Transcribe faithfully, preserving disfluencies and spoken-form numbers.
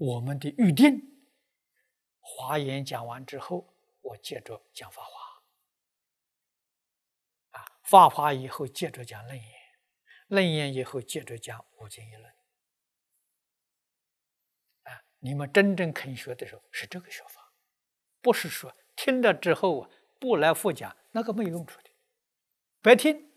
我们的预定，华严讲完之后，我接着讲法华，啊，法华以后接着讲楞严，楞严以后接着讲无尽意论。啊，你们真正肯学的时候是这个学法，不是说听了之后啊不来复讲，那个没用处的，白听。